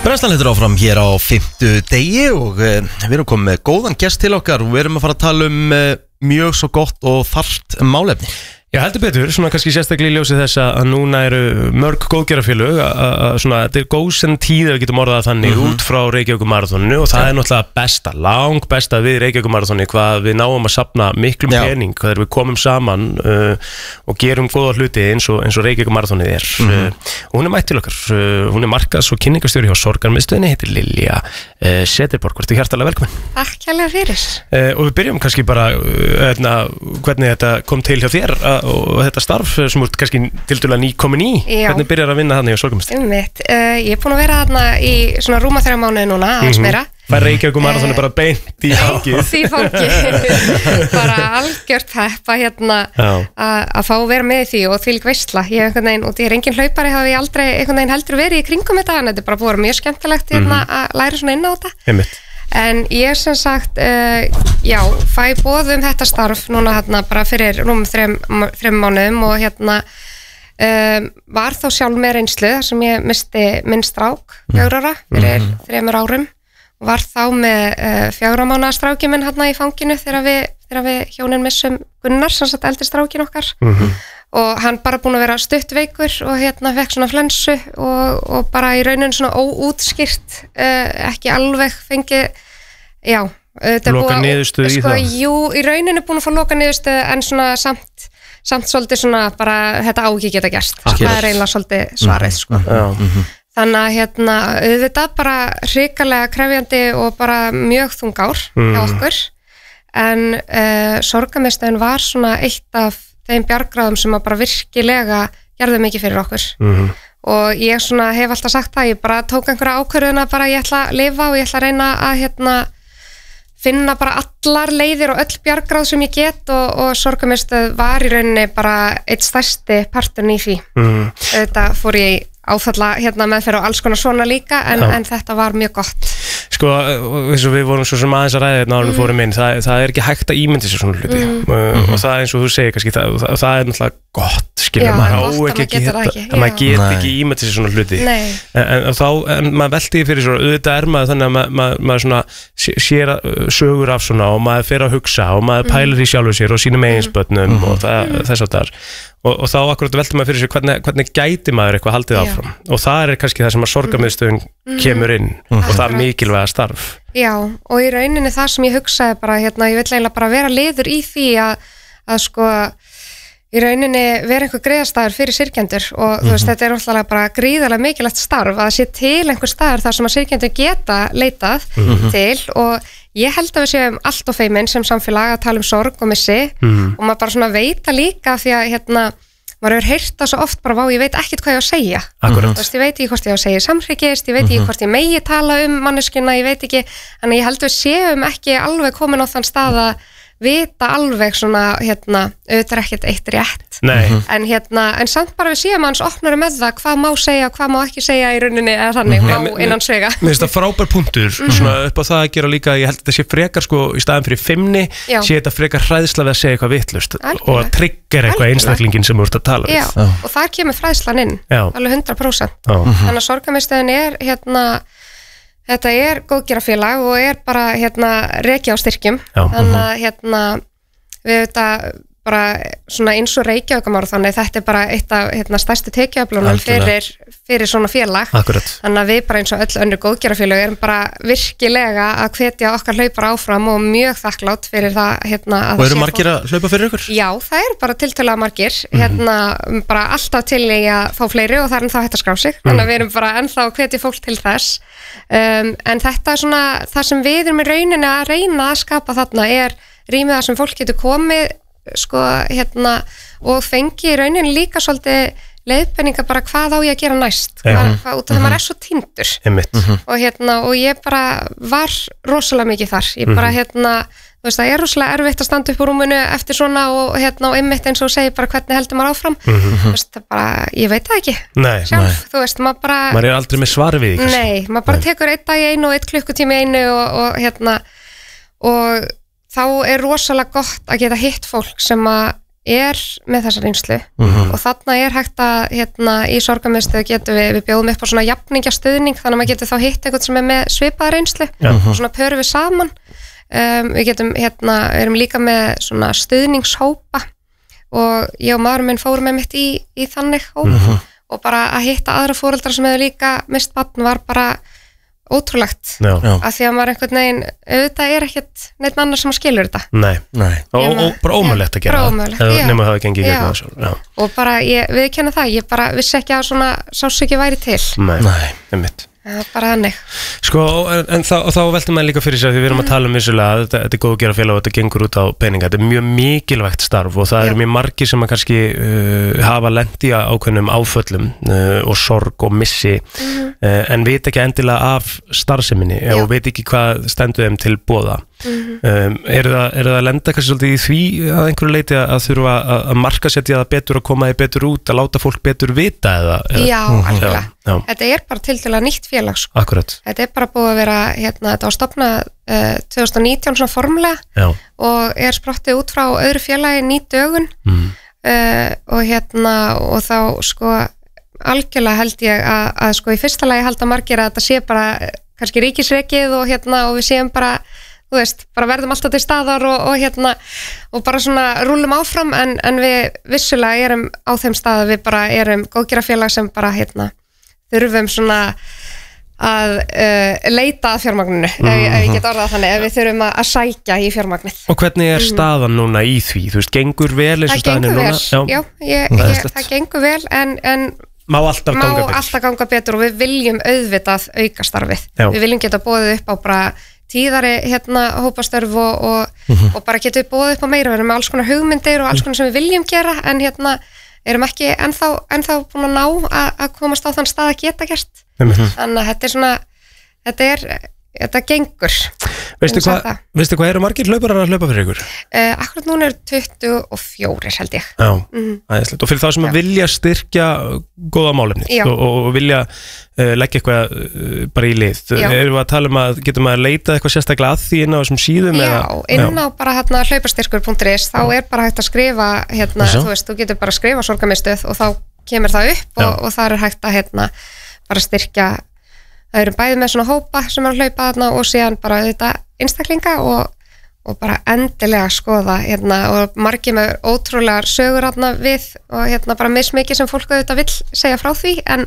Brennslan heitir áfram hér á 5. degi og við erum komið með góðan gest til okkar og við erum að fara að tala mjög svo gott og þarft málefni. Já, heldur betur, svona kannski sérstaklega í ljósi þess að núna eru mörg góðgerðarfélög að svona, þetta góðsinn tíð ef við getum orðað þannig út frá Reykjavíkurmaraþoninu og það náttúrulega besta, langbesta við Reykjavíkurmaraþoni hvað við náum að safna miklum pening, hvað við komum saman og gerum góða hluti eins og Reykjavíkurmaraþonið og hún mætt til okkar, hún markaðs- og kynningarstjóri hjá Sorgarmiðstöðinni, heitir Lilja Setterborg, verður hjartalega velkomin. Takk hérlega fyrir. Og við byrjum kannski bara hvernig þetta kom til hjá þér og þetta starf sem er kannski tildulega nýkomin í. Hvernig byrjar að vinna þarna hjá Sorgarmiðstöðinni? Ég er búin að vera þarna í svona rúma 3 mánuði núna, aðeins meira. Fær Reykjavíkurmaraþoni bara beint í fangið. Í fangið. Bara algjört peppa hérna að fá að vera með í því og þvílík veisla. Ég einhvern veginn, og ég engin hlaupari, hafi ég aldrei einhvern veginn heldur verið í kringum þetta, en þetta er bara búið mjög skemmtilegt hérna að læra svona inn á þetta. Einmitt. En ég sem sagt, fæ boð þetta starf núna hérna bara fyrir rúmum 3 mánuðum og hérna var þá sjálf með reynslu þar sem ég misti minn strák 4 ára fyrir 3 árum og var þá með 4 mánaða strákinn minn hérna í fanginu þegar við hjónin missum Gunnar, sem sagt eldri strákinn okkar og hann bara búin að vera stuttveikur og hérna fekk svona flensu og bara í rauninu svona óútskýrt ekki alveg fengið loka niðurstöðu í það? Jú, í rauninu búin að fá loka niðurstöðu en svona samt svolítið svona bara þetta á ekki geta gerst það er eiginlega svolítið svarið sko. Þannig að hérna auðvitað bara hrikalega krefjandi og bara mjög þung ár hjá okkur en Sorgarmiðstöðin var svona eitt af þeim bjargráðum sem að bara virkilega gerðu mikið fyrir okkur og ég svona hef alltaf sagt það, ég bara tók einhverja ákvörðun að bara ég ætla að lifa og ég ætla að reyna að hérna finna bara allar leiðir og öll bjargráð sem ég get og Sorgarmiðstöð var í rauninni bara eitt stærsti parturinn í því þetta fór ég áfalla hérna meðferð og alls konar svona líka en þetta var mjög gott. Sko, eins og við vorum svo sem aðeins að ræða þetta áður fórum inn, það er ekki hægt að ímynda sér svona hluti og það er eins og þú segir kannski, það er náttúrulega gott, skilja, maður get ekki ímynda sér svona hluti en maður velti fyrir svo, auðvitað er maður þannig að maður svona sér sögur af svona og maður fer að hugsa og maður pælir í sjálfu sér og sínum eiginsbörnum og þess að það og þá akkurat velti maður fyrir sér hvernig gæti maður eitthvað haldið áfram og það er kannski það sem að Sorgarmiðstöðin kemur inn og það er mikilvæga starf. Já, og í rauninni það sem ég hugsaði bara hérna, ég vil eiginlega bara vera liður í því að sko í rauninni vera einhver greiðastæður fyrir syrgjendur og þú veist, þetta er náttúrulega bara gríðarlega mikilvægt starf að það sé til einhver staður þar sem að syrgjendur geta leitað til og ég held að við séum allt of feimin sem samfélag að tala um sorg og missi og maður bara svona veita líka því að hérna, maður hefur heyrt það svo oft bara ég veit ekkert hvað ég á að segja. Þú veist, ég veit ekki hvort ég á að segja samhryggist, ég veit ekki hvort ég megi tala um manneskjuna, ég veit ekki, en ég held við séum ekki alveg komin á þann stað að vita alveg svona, hérna, auðvitað ekkert eitt rétt en samt bara við séum hans opnari með það hvað má segja, hvað má ekki segja í rauninni eða þannig, má innan svega. Mér finnst það frábær punktur, svona upp á það að gera líka, ég held að þetta sé frekar sko í staðan fyrir 5 sé þetta frekar hræðsla við að segja eitthvað vitlust og að tryggja eitthvað einstaklingin sem þú ert að tala við. Og þar kemur fræðslan inn, alveg 100%. Þannig að Sorgarmiðstöðin er hérna þetta er góðgerðarfélag og er bara hérna rekja á styrkjum þannig að hérna við þetta bara svona eins og Reykjavíkurmaraþoni þetta er bara eitt af hérna stærstu tekjuöflunum fyrir svona félag. Akkurat. Þannig að við bara eins og öll önnur góðgerðarfélag erum bara virkilega að hvetja okkar hlaupara áfram og mjög þakklátt fyrir það hérna að og eru margir að hlaupa fyrir ykkur? Já, það eru bara tiltölulega margir hérna bara alltaf til í að fá fleiri og það er ennþá hægt að skrá sig þannig að við erum bara ennþá að hvetja fólk til þess en þetta er svona það sem við erum í rauninni að reyna að skapa þarna er rýmið það sem fólk getur komið sko hérna og fengi í rauninni líka svolítið leiðbenninga bara hvað á ég að gera næst út af það maður er svo týndur og hérna og ég bara var rosalega mikið þar ég bara hérna þú veist það er rosalega erfitt að standa upp úr rúminu eftir svona og hérna og einmitt eins og segir bara hvernig heldur maður áfram þú veist það bara ég veit það ekki sjálf þú veist maður er aldrei með svar við því maður bara tekur 1 dag í einu og 1 klukkutími í einu og hérna og þá er rosalega gott að geta hitt fólk sem að með þessa reynslu og þarna hægt að í sorgarmiðstöð getum við bjóðum upp á svona jafningjastuðning þannig að maður getur þá hitt einhvern sem með svipaða reynslu og svona pörum við saman við getum erum líka með svona stuðningshópa og ég og maðurinn minn fórum með mitt í þannig hóp og bara að hitta aðra foreldrar sem hefur líka mist barn var bara ótrúlegt af því að maður einhvern veginn auðvitað ekkert neitt annar sem skilur þetta og bara ómögulegt að gera það nema það að gengi í gegnum það og bara við kenna það ég bara vissi ekki að svona sársauki væri til einmitt bara hannig sko, en þá veltum maður líka fyrir sig því við erum að tala vissulega að þetta er góð að gera félag og þetta gengur út á peninga, þetta er mjög mikilvægt starf og það eru mjög margir sem að kannski hafa lent í ákveðnum áföllum og sorg og missi en veit ekki endilega af starfseminni og veit ekki hvað stendur þeim til boða eru það að lenda kannski svolítið í því að einhverju leiti að þurfa að markasetja það betur og koma þið betur út að láta fólk betur vita eða Já, alveg Þetta bara tiltölulega nýtt félag sko. Akkurat Þetta bara búið að vera, þetta var stofnað 2019 svona formulega og sprottið út frá öðru félagi 9 dögun og þá sko algjörlega held ég að sko í fyrsta lagi halda margir að þetta sé bara kannski ríkisrekið og við séum bara þú veist, bara verðum alltaf til staðar og bara svona rúlum áfram en við vissulega erum á þeim stað að við bara erum góðgerðarfélag sem bara þurfum svona að leita að fjármagninu ef ég get orðað þannig, ef við þurfum að sækja í fjármagnið. Og hvernig staðan núna í því? Þú veist, gengur vel eins og staðan er núna? Já, það gengur vel en Má alltaf ganga betur og við viljum auðvitað auka starfið. Við viljum geta boðið upp á bara tíðari hópastörf og bara getum við boðið upp á meira, við erum með alls konar hugmyndir og alls konar sem við viljum gera en erum ekki ennþá búin að ná að komast á þann stað að geta gert þannig að þetta svona þetta gengur Veistu hvað eru margir hlauparar að hlaupa fyrir ykkur? Akkurat núna 24 held ég æðislegt. Og fyrir þá sem að vilja styrkja góða málefnið og vilja leggja eitthvað bara í lið erum við að tala að getum að leita eitthvað sérstaklega að því inn á þessum síðum inn á bara hlaupastyrkur.is þá bara hægt að skrifa þú veist, þú getur bara að skrifa sorgarmiðstöð og þá kemur það upp og það hægt að bara styrkja það eru bæði með svona hópa sem að hlaupa þarna og síðan bara þetta einstaklinga og bara endilega skoða og margir með ótrúlegar sögur þarna við og bara mismikið sem fólk auðvitað vill segja frá því en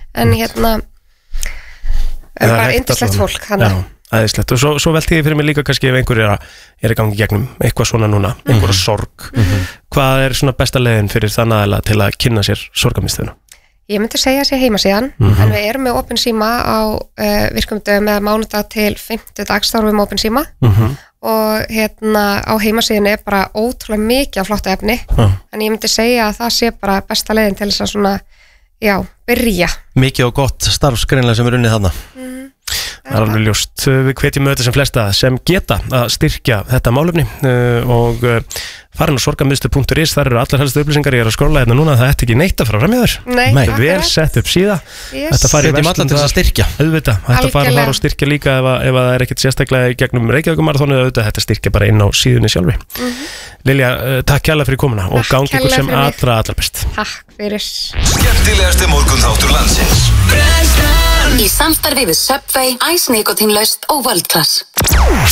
bara yndislegt fólk æðislegt og svo velti ég fyrir mig líka kannski ef einhver að gangi gegnum eitthvað svona núna, einhverja sorg hvað er svona besta leiðin fyrir þann aðeila til að kynna sér sorgarmiðstöðina? Ég myndi segja sér heimasíðan en við erum með opin síma á virkumdögum með mánudag til 5. dags þá erum við með opin síma og á heimasíðinni bara ótrúlega mikið af flottu efni en ég myndi segja að það sé bara besta leiðin til þess að svona, byrja Mikið og gott starfsgreinlega sem unnið þarna Það alveg ljóst. Við hvetjum auðvitað sem flesta sem geta að styrkja þetta málefni og farin á sorgarmiðstöð.is, þar eru allar helstu upplýsingar. Ég að skrolla hérna núna, það ætti ekki neitt að fara fram í þér. Nei, vel sett upp síða. Þetta farið í allan til að styrkja. Auðvitað, þetta farið þar og styrkja líka ef það ekkert sérstaklega í gegnum Reykjavíkurmaraþonið, auðvitað þetta styrkja bara inn á síðunni sjálfri. Lilja, takk kærlega fyrir komuna og gangi ykkur sem allra best. Takk fyrir. Skemmtilegasti morgunþáttur landsins. Í samstarfi við Subway, Ice Nicotine Laust og World Class.